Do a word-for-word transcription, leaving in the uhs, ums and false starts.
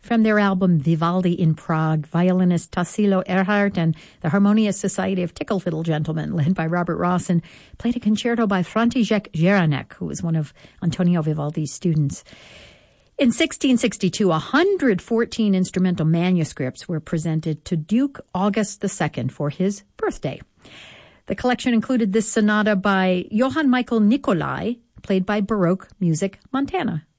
From their album Vivaldi in Prague, violinist Tassilo Erhardt and the Harmonious Society of Tickle Fiddle Gentlemen, led by Robert Rawson, played a concerto by František Jaranek, who was one of Antonio Vivaldi's students. In sixteen sixty-two, one hundred fourteen instrumental manuscripts were presented to Duke August the Second for his birthday. The collection included this sonata by Johann Michael Nicolai, played by Baroque Music Montana.